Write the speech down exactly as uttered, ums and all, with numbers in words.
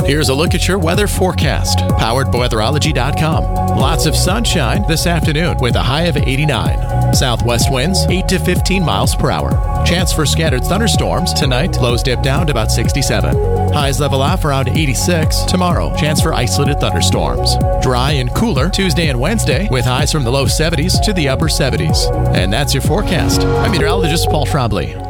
Here's a look at your weather forecast, powered by weatherology dot com. Lots of sunshine this afternoon with a high of eighty-nine. Southwest winds eight to fifteen miles per hour. Chance for scattered thunderstorms tonight. Lows dip down to about sixty-seven. Highs level off around eighty-six. Tomorrow, chance for isolated thunderstorms. Dry and cooler Tuesday and Wednesday with highs from the low seventies to the upper seventies. And that's your forecast. I'm meteorologist Paul Trombley.